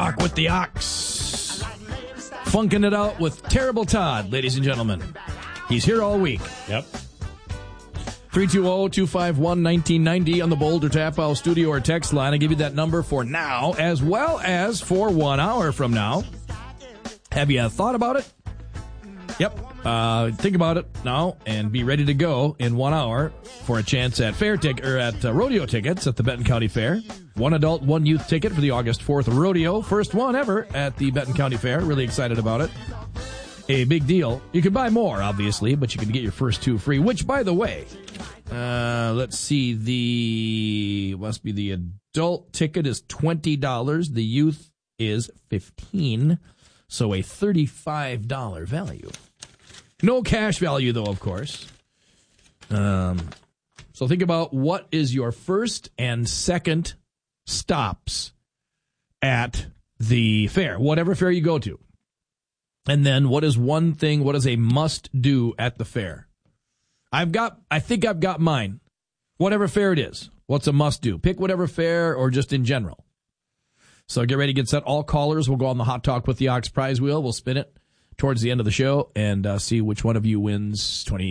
Talk with the Ox. Funking it out with Terrible Todd, ladies and gentlemen. He's here all week. Yep. 320-251-1990 on the Boulder Tap House studio or text line. I give you that number for now as well as for 1 hour from now. Have you thought about it? Yep. Think about it now and be ready to go in 1 hour for a chance at rodeo tickets at the Benton County Fair. One adult, one youth ticket for the August 4th rodeo. First one ever at the Benton County Fair. Really excited about it. A big deal. You can buy more, obviously, but you can get your first two free, which, by the way, let's see, must be the adult ticket is $20. The youth is $15. So a $35 value. No cash value, though, of course. So think about what is your first and second stops at the fair, whatever fair you go to. And then what is a must-do at the fair? I think I've got mine. Whatever fair it is, what's a must-do? Pick whatever fair or just in general. So get ready, get set. All callers will go on the Hot Talk with the Ox prize wheel. We'll spin it towards the end of the show and see which one of you wins the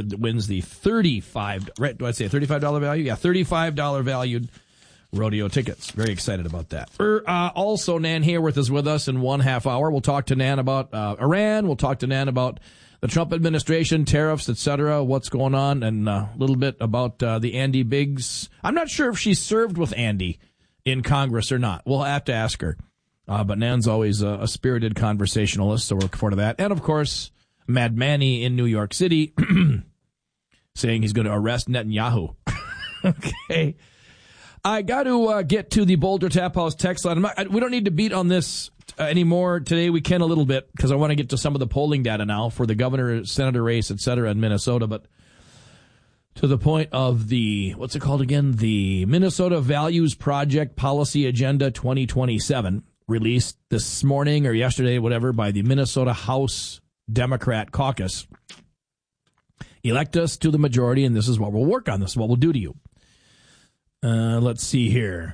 $35. Right? Do I say $35 value? Yeah, $35 valued rodeo tickets. Very excited about that. Also, Nan Hayworth is with us in 1/2 hour. We'll talk to Nan about Iran. We'll talk to Nan about the Trump administration, tariffs, etc., what's going on, and a little bit about the Andy Biggs. I'm not sure if she served with Andy in Congress or not. We'll have to ask her. But Nan's always a spirited conversationalist, so we're looking forward to that. And, of course, Mad Manny in New York City saying he's going to arrest Netanyahu. Okay. I got to get to the Boulder Tap House text line. We don't need to beat on this anymore today. We can a little bit because I want to get to some of the polling data now for the governor, senator race, et cetera, in Minnesota. But to the point of the, what's it called again? The Minnesota Values Project Policy Agenda 2027, released this morning or yesterday, whatever, by the Minnesota House Democrat Caucus. Elect us to the majority, and this is what we'll work on. This is what we'll do to you. Let's see here.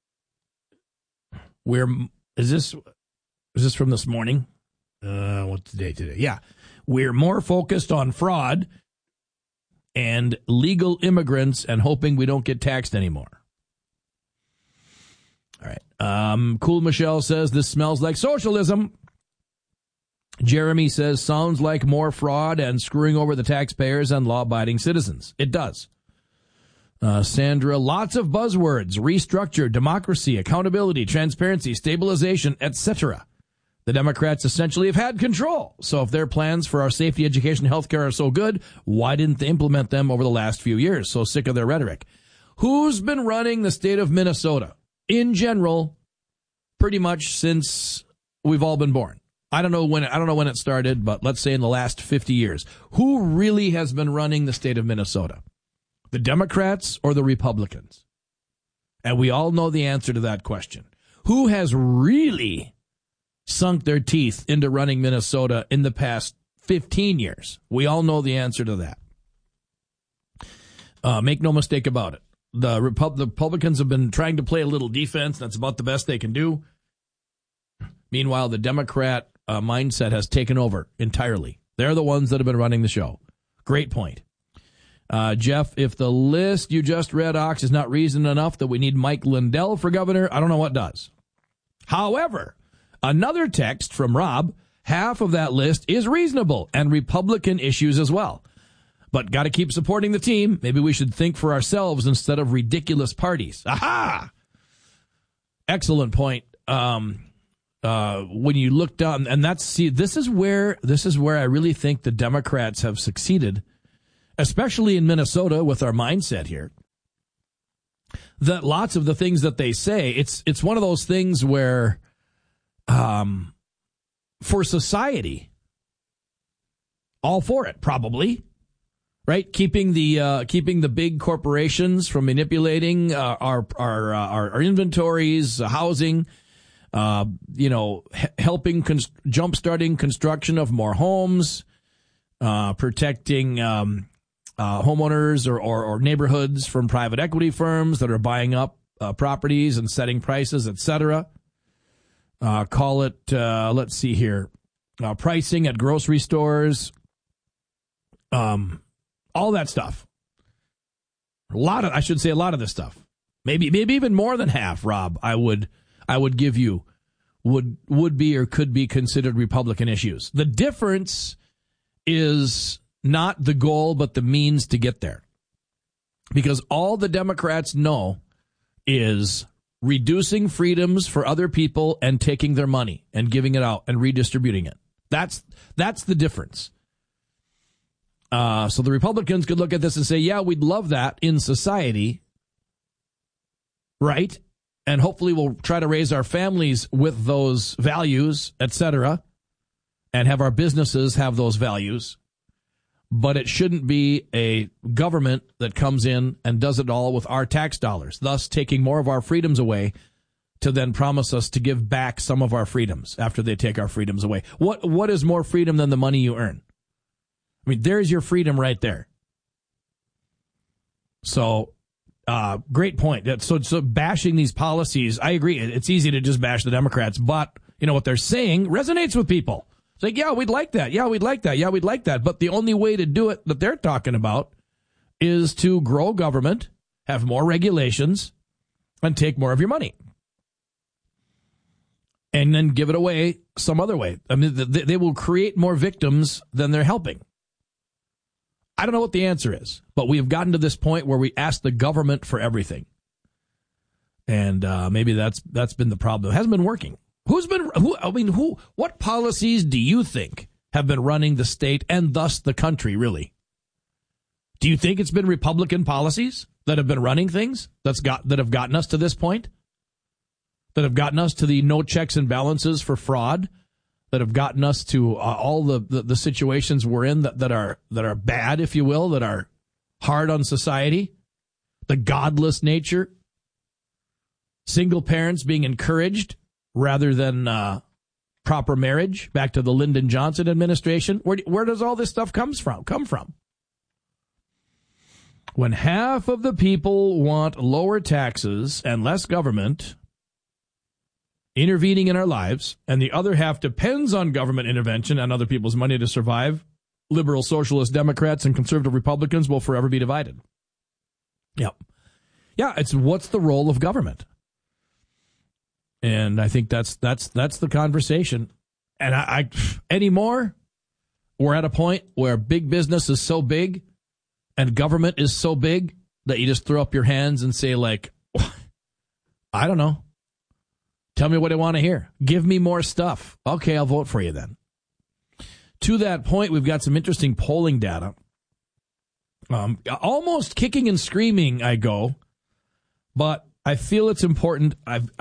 Is this from this morning? What's the date today? Yeah. We're more focused on fraud and legal immigrants and hoping we don't get taxed anymore. All right. Cool Michelle says this smells like socialism. Jeremy says sounds like more fraud and screwing over the taxpayers and law-abiding citizens. It does. Sandra, lots of buzzwords: restructure, democracy, accountability, transparency, stabilization, etc. The Democrats essentially have had control. So if their plans for our safety, education, healthcare are so good, why didn't they implement them over the last few years? So sick of their rhetoric. Who's been running the state of Minnesota in general pretty much since we've all been born? I don't know when it started, but let's say in the last 50 years. Who really has been running the state of Minnesota? The Democrats or the Republicans? And we all know the answer to that question. Who has really sunk their teeth into running Minnesota in the past 15 years? We all know the answer to that. Make no mistake about it. The Republicans have been trying to play a little defense. That's about the best they can do. Meanwhile, the Democrat mindset has taken over entirely. They're the ones that have been running the show. Great point. Jeff, if the list you just read, Ox, is not reason enough that we need Mike Lindell for governor, I don't know what does. However, another text from Rob, half of that list is reasonable and Republican issues as well. But got to keep supporting the team. Maybe we should think for ourselves instead of ridiculous parties. Aha! Excellent point. When you look down, and this is where I really think the Democrats have succeeded, especially in Minnesota with our mindset here, that lots of the things that they say, it's one of those things where, for society, all for it, probably, right? Keeping the big corporations from manipulating our inventories, housing, helping jump-starting construction of more homes, protecting homeowners or neighborhoods from private equity firms that are buying up properties and setting prices, etc. Call it, let's see here, pricing at grocery stores, all that stuff. A lot of this stuff. Maybe even more than half, Rob, I would give you would be or could be considered Republican issues. The difference is not the goal, but the means to get there. Because all the Democrats know is reducing freedoms for other people and taking their money and giving it out and redistributing it. That's the difference. So the Republicans could look at this and say, yeah, we'd love that in society, right? And hopefully we'll try to raise our families with those values, etc., and have our businesses have those values. But it shouldn't be a government that comes in and does it all with our tax dollars, thus taking more of our freedoms away to then promise us to give back some of our freedoms after they take our freedoms away. What is more freedom than the money you earn? I mean, there's your freedom right there. So, great point. So bashing these policies, I agree. It's easy to just bash the Democrats, but you know what they're saying resonates with people. It's like, yeah, we'd like that. Yeah, we'd like that. Yeah, we'd like that. But the only way to do it that they're talking about is to grow government, have more regulations, and take more of your money. And then give it away some other way. I mean, they will create more victims than they're helping. I don't know what the answer is, but we have gotten to this point where we ask the government for everything. And maybe that's been the problem. It hasn't been working. What policies do you think have been running the state and thus the country, really? Do you think it's been Republican policies that have been running things that have gotten us to this point? That have gotten us to the no checks and balances for fraud? That have gotten us to all the situations we're in that are bad, if you will, that are hard on society? The godless nature? Single parents being encouraged rather than proper marriage, back to the Lyndon Johnson administration. Where does all this stuff come from? When half of the people want lower taxes and less government intervening in our lives, and the other half depends on government intervention and other people's money to survive, liberal socialist Democrats and conservative Republicans will forever be divided. Yep. Yeah, it's what's the role of government? And I think that's the conversation. And I anymore, we're at a point where big business is so big and government is so big that you just throw up your hands and say, like, I don't know. Tell me what I want to hear. Give me more stuff. Okay, I'll vote for you then. To that point, we've got some interesting polling data. Almost kicking and screaming, I go, but I feel it's important.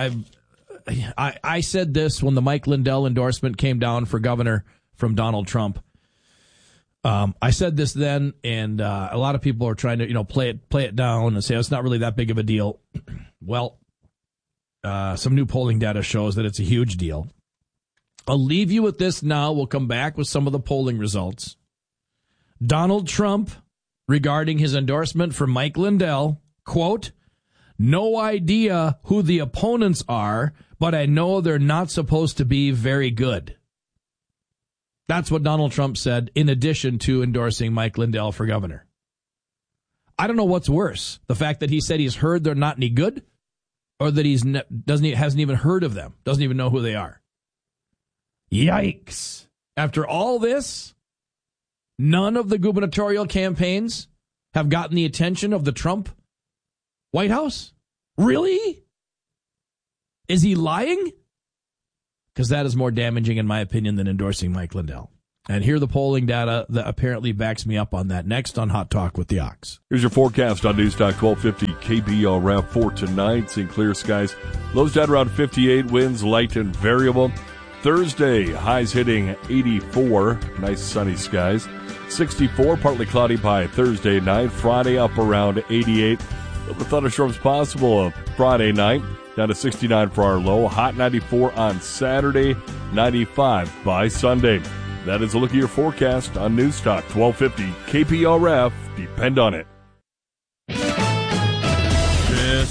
I said this when the Mike Lindell endorsement came down for governor from Donald Trump. I said this then, and a lot of people are trying to, play it down and say, oh, it's not really that big of a deal. Well, some new polling data shows that it's a huge deal. I'll leave you with this now. We'll come back with some of the polling results. Donald Trump, regarding his endorsement for Mike Lindell, quote, "No idea who the opponents are, but I know they're not supposed to be very good." That's what Donald Trump said in addition to endorsing Mike Lindell for governor. I don't know what's worse, the fact that he said he's heard they're not any good, or that hasn't even heard of them, doesn't even know who they are. Yikes. After all this, none of the gubernatorial campaigns have gotten the attention of the Trump White House? Really? Is he lying? Because that is more damaging, in my opinion, than endorsing Mike Lindell. And here are the polling data that apparently backs me up on that. Next on Hot Talk with the Ox. Here's your forecast on News Talk 1250 KBLRAP for tonight. Seeing clear skies. Lows down around 58, winds light and variable. Thursday, highs hitting 84. Nice sunny skies. 64, partly cloudy by Thursday night. Friday up around 88. The thunderstorms possible Friday night. Down to 69 for our low. Hot 94 on Saturday. 95 by Sunday. That is a look at your forecast on News Talk 1250 KPRF. Depend on it. This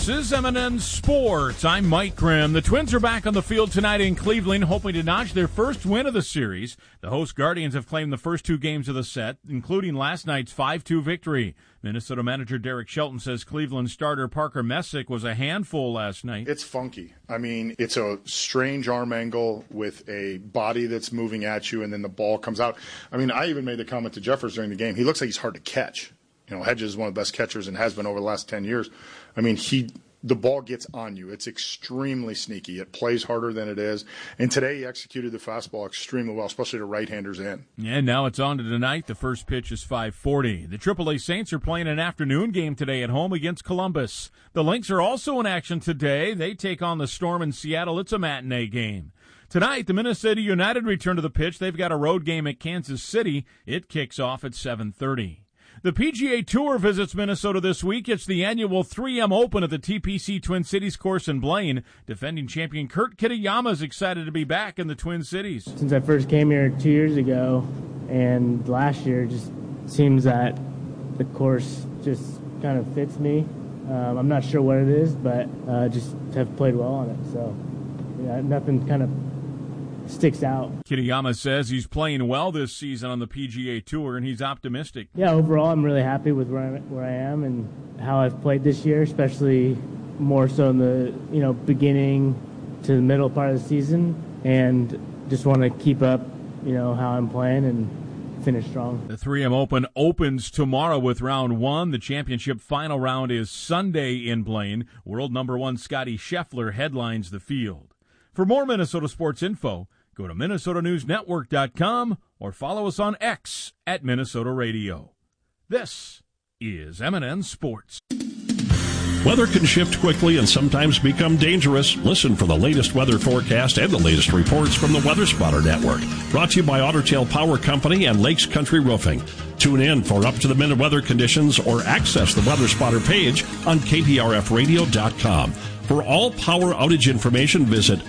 This is M&N Sports. I'm Mike Grimm. The Twins are back on the field tonight in Cleveland, hoping to notch their first win of the series. The host Guardians have claimed the first two games of the set, including last night's 5-2 victory. Minnesota manager Derek Shelton says Cleveland starter Parker Messick was a handful last night. It's funky. I mean, it's a strange arm angle with a body that's moving at you, and then the ball comes out. I mean, I even made the comment to Jeffers during the game. He looks like he's hard to catch. You know, Hedges is one of the best catchers and has been over the last 10 years. I mean, the ball gets on you. It's extremely sneaky. It plays harder than it is. And today he executed the fastball extremely well, especially to right-handers in. And now it's on to tonight. The first pitch is 5:40. The AAA Saints are playing an afternoon game today at home against Columbus. The Lynx are also in action today. They take on the Storm in Seattle. It's a matinee game. Tonight, the Minnesota United return to the pitch. They've got a road game at Kansas City. It kicks off at 7:30. The PGA Tour visits Minnesota this week. It's the annual 3M Open at the TPC Twin Cities course in Blaine. Defending champion Kurt Kitayama is excited to be back in the Twin Cities. Since I first came here 2 years ago and last year, it just seems that the course just kind of fits me. I'm not sure what it is, but just have played well on it. So yeah, nothing kind of sticks out. Kitayama says he's playing well this season on the PGA Tour, and he's optimistic. Yeah, overall, I'm really happy with where I am and how I've played this year, especially more so in the beginning to the middle part of the season, and just want to keep up how I'm playing and finish strong. The 3M Open opens tomorrow with round one. The championship final round is Sunday in Blaine. World number one Scotty Scheffler headlines the field. For more Minnesota sports info, go to MinnesotaNewsNetwork.com or follow us on X at Minnesota Radio. This is M&N Sports. Weather can shift quickly and sometimes become dangerous. Listen for the latest weather forecast and the latest reports from the Weather Spotter Network. Brought to you by Otter Tail Power Company and Lakes Country Roofing. Tune in for up-to-the-minute weather conditions or access the Weather Spotter page on KPRFradio.com. For all power outage information, visit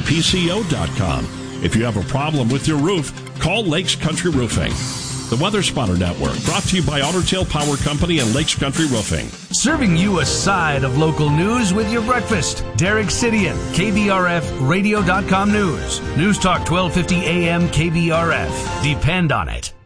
OTPCO.com. If you have a problem with your roof, call Lakes Country Roofing. The Weather Spotter Network, brought to you by Otter Tail Power Company and Lakes Country Roofing. Serving you a side of local news with your breakfast. Derek Sidian, KBRFradio.com News. News Talk 1250 AM KBRF. Depend on it.